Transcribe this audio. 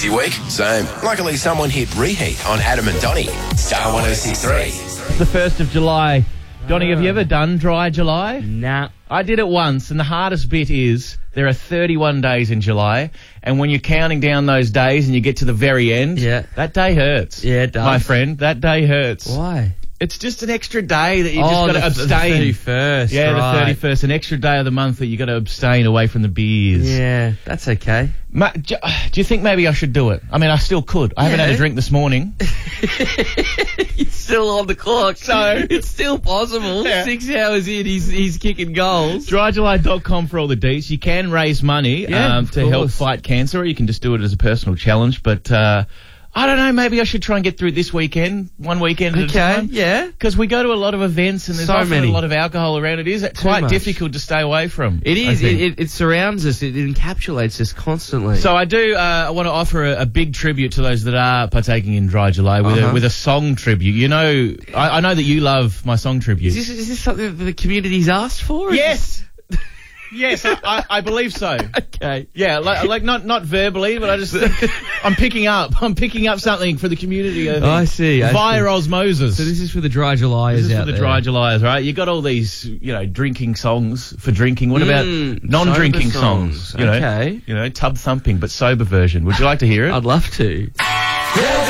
busy week? Same. Luckily, someone hit reheat on Adam and Donnie. Star 106.3. It's the 1st of July. Donnie, have you ever done Dry July? Nah. I did it once, and the hardest bit is there are 31 days in July, and when you're counting down those days and you get to the very end, that day hurts. Yeah, it does. My friend, that day hurts. Why? It's just an extra day that you just got to abstain. The 31st. Yeah, right. the 31st, an extra day of the month that you got to abstain away from the beers. Yeah, that's okay. Do you think maybe I should do it? I mean, I still could. I haven't had a drink this morning. He's still on the clock, so it's still possible. Yeah. 6 hours in, he's kicking goals. DryJuly.com for all the deets. You can raise money to help fight cancer, or you can just do it as a personal challenge. But I don't know, maybe I should try and get through this weekend, one weekend at a time. Yeah. Because we go to a lot of events and there's often a lot of alcohol around. It is quite difficult to stay away from. It is. It surrounds us. It encapsulates us constantly. So I do want to offer a big tribute to those that are partaking in Dry July with a song tribute. You know, I know that you love my song tribute. Is this something that the community's asked for? Yes. Yes, I believe so. Okay. Yeah, like not verbally, but I just think I'm picking up something for the community. I see. Via osmosis. So this is for the Dry Julyers This is out for the there. Dry Julyers, right? You got all these, drinking songs for drinking. What about non-drinking songs? Okay. Tub thumping, but sober version. Would you like to hear it? I'd love to.